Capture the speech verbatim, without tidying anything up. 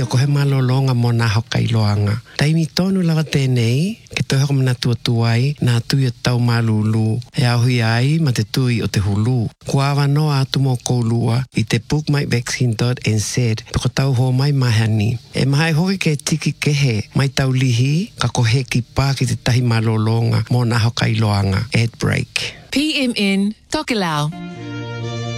o kohe malolonga mo na hokai loanga. Taimi tonu lava tēnei, ke toi hoko mana tua tuai, nā tui o tau malulu, e ahui ai ma te tui o te hulu. Kua awa noa atu mo koulua i te book my vaccine dot n z, peko tau ho mai mahani. E mahai hoki ke tiki kehe, mai tau lihi, ka kohe ki pā ki te tahi malolonga mo na hokai loanga. Ad break. P M N Tokelau.